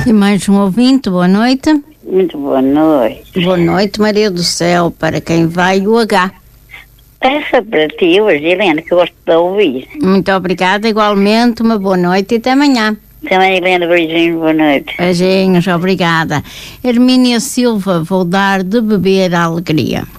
E mais um ouvinte, boa noite. Muito boa noite. Boa noite, Maria do Céu, para quem vai o H. Essa para ti hoje, Helena, que eu gosto de ouvir. Muito obrigada, igualmente, uma boa noite e até amanhã. Também, Helena, beijinhos, boa noite. Beijinhos, obrigada. Hermínia Silva, vou dar de beber a alegria.